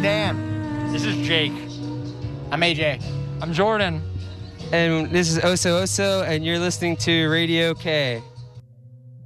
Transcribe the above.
Dan. This is Jake. I'm AJ. I'm Jordan. And this is Oso Oso, and you're listening to Radio K.